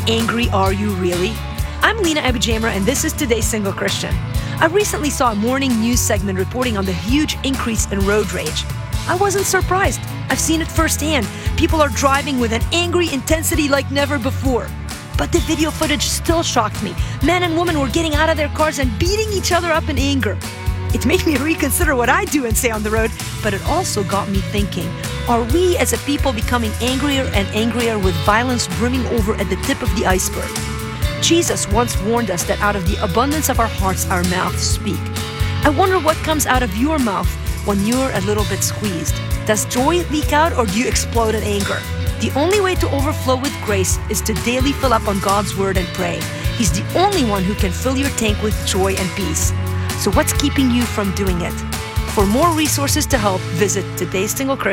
angry are you really? I'm Lena Abujamra, and this is Today's Single Christian. I recently saw a morning news segment reporting on the huge increase in road rage. I wasn't surprised. I've seen it firsthand. People are driving with an angry intensity like never before. But the video footage still shocked me. Men and women were getting out of their cars and beating each other up in anger. It made me reconsider what I do and say on the road, but it also got me thinking, are we as a people becoming angrier and angrier with violence brimming over at the tip of the iceberg? Jesus once warned us that out of the abundance of our hearts, our mouths speak. I wonder what comes out of your mouth when you're a little bit squeezed. Does joy leak out, or do you explode in anger? The only way to overflow with grace is to daily fill up on God's word and pray. He's the only one who can fill your tank with joy and peace. So what's keeping you from doing it? For more resources to help, visit Today's Single Christian.